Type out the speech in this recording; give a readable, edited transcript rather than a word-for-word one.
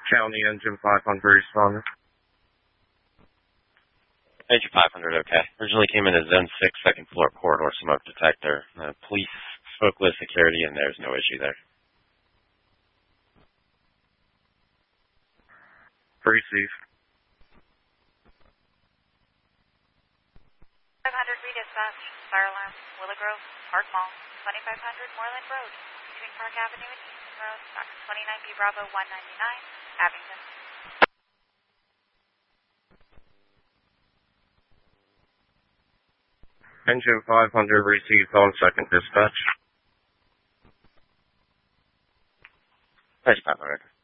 County Engine 500 responding. Engine 500, okay. Originally came in as Zone 6, second floor corridor smoke detector. Police spoke with security, and there's no issue there. Receive. 500 redispatch, fire alarm, Willow Grove, Park Mall, 2500 Moreland Road, between Park Avenue and Easton Road, box 29B Bravo 199, Abington. Engine 500 received on second dispatch. Engine 500.